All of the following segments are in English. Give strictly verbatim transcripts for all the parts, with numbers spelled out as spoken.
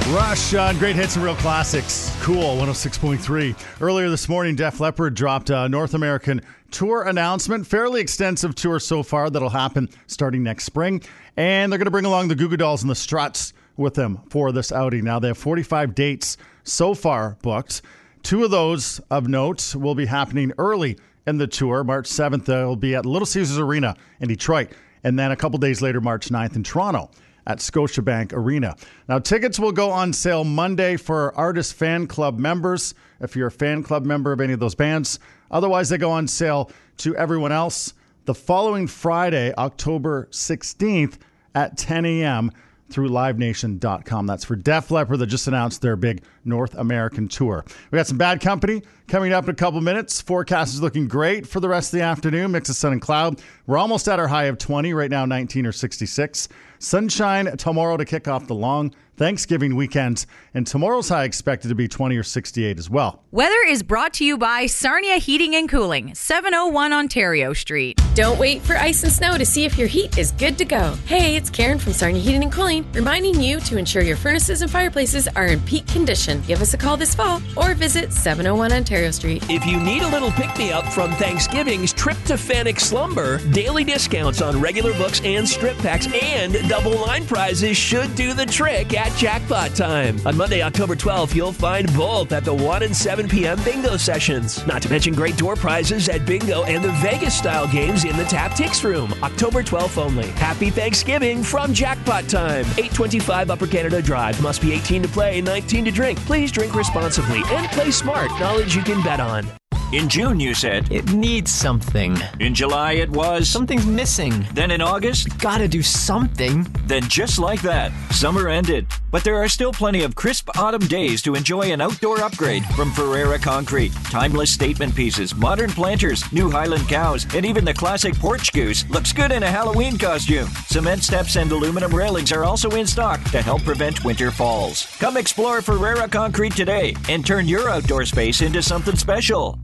Rush on Great Hits and Real Classics. Cool, one oh six point three. Earlier this morning, Def Leppard dropped a North American tour announcement. Fairly extensive tour so far that'll happen starting next spring. And they're going to bring along the Goo Goo Dolls and the Struts with them for this outing. Now, they have forty-five dates so far booked. Two of those of note will be happening early in the tour. March seventh, they'll be at Little Caesars Arena in Detroit. And then a couple days later, March ninth in Toronto at Scotiabank Arena. Now, tickets will go on sale Monday for artist fan club members, if you're a fan club member of any of those bands. Otherwise, they go on sale to everyone else the following Friday, October sixteenth at ten a.m. through live nation dot com. That's for Def Leppard that just announced their big North American tour. We got some Bad Company coming up in a couple minutes. Forecast is looking great for the rest of the afternoon. Mix of sun and cloud. We're almost at our high of twenty. Right now, nineteen or sixty-six. Sunshine tomorrow to kick off the long Thanksgiving weekend. And tomorrow's high expected to be twenty or sixty-eight as well. Weather is brought to you by Sarnia Heating and Cooling, seven oh one Ontario Street. Don't wait for ice and snow to see if your heat is good to go. Hey, it's Karen from Sarnia Heating and Cooling, reminding you to ensure your furnaces and fireplaces are in peak condition. Give us a call this fall or visit seven oh one Ontario Street. If you need a little pick-me-up from Thanksgiving's Tryptophanic Slumber, daily discounts on regular books and strip packs and double line prizes should do the trick at Jackpot Time. On Monday, October twelfth, you'll find both at the one and seven p.m. bingo sessions. Not to mention great door prizes at bingo and the Vegas-style games in the Tap Tix Room. October twelfth only. Happy Thanksgiving from Jackpot Time. eight twenty-five Upper Canada Drive. Must be eighteen to play, nineteen to drink. Please drink responsibly and play smart. Knowledge you can bet on. In June, you said it needs something. In July, it was something's missing. Then in August, gotta do something. Then just like that, summer ended. But there are still plenty of crisp autumn days to enjoy an outdoor upgrade from Ferreira Concrete. Timeless statement pieces, modern planters, new Highland cows, and even the classic porch goose looks good in a Halloween costume. Cement steps and aluminum railings are also in stock to help prevent winter falls. Come explore Ferreira Concrete today and turn your outdoor space into something special.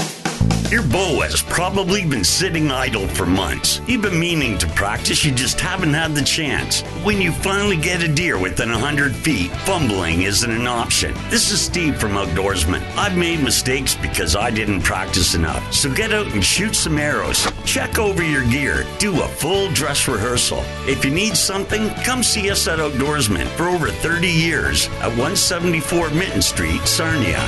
Your bow has probably been sitting idle for months. You've been meaning to practice, you just haven't had the chance. When you finally get a deer within one hundred feet, fumbling isn't an option. This is Steve from Outdoorsman. I've made mistakes because I didn't practice enough. So get out and shoot some arrows. Check over your gear. Do a full dress rehearsal. If you need something, come see us at Outdoorsman for over thirty years at one seventy-four Minton Street, Sarnia.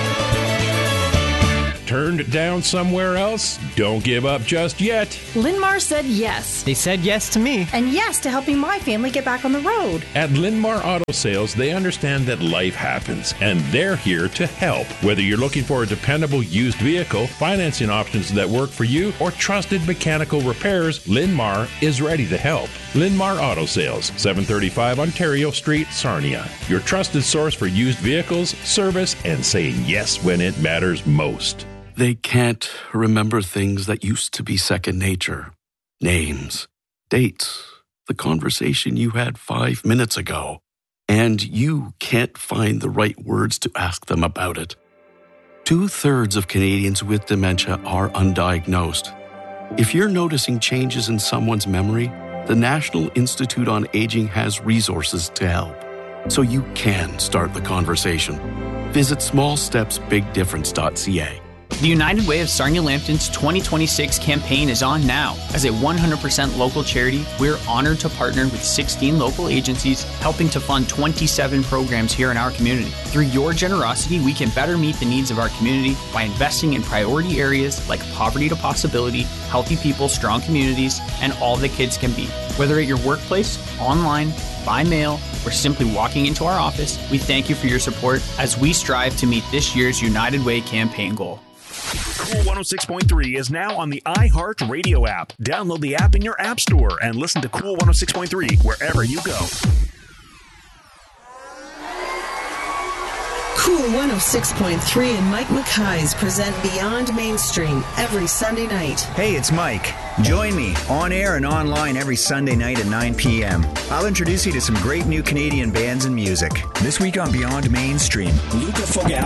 Turned it down somewhere else? Don't give up just yet. Linmar said yes. They said yes to me. And yes to helping my family get back on the road. At Linmar Auto Sales, they understand that life happens, and they're here to help. Whether you're looking for a dependable used vehicle, financing options that work for you, or trusted mechanical repairs, Linmar is ready to help. Linmar Auto Sales, seven thirty-five Ontario Street, Sarnia. Your trusted source for used vehicles, service, and saying yes when it matters most. They can't remember things that used to be second nature. Names, dates, the conversation you had five minutes ago. And you can't find the right words to ask them about it. Two-thirds of Canadians with dementia are undiagnosed. If you're noticing changes in someone's memory, the National Institute on Aging has resources to help. So you can start the conversation. Visit small steps big difference dot c a. The United Way of Sarnia Lambton's twenty twenty-six campaign is on now. As a one hundred percent local charity, we're honored to partner with sixteen local agencies helping to fund twenty-seven programs here in our community. Through your generosity, we can better meet the needs of our community by investing in priority areas like poverty to possibility, healthy people, strong communities, and all that kids can be. Whether at your workplace, online, by mail, or simply walking into our office, we thank you for your support as we strive to meet this year's United Way campaign goal. Cool one oh six point three is now on the iHeart Radio app. Download the app in your app store and listen to Cool one oh six point three wherever you go. Cool one oh six point three and Mike Mackay's present Beyond Mainstream every Sunday night. Hey, it's Mike. Join me on air and online every Sunday night at nine p.m. I'll introduce you to some great new Canadian bands and music. This week on Beyond Mainstream, Luca Fogat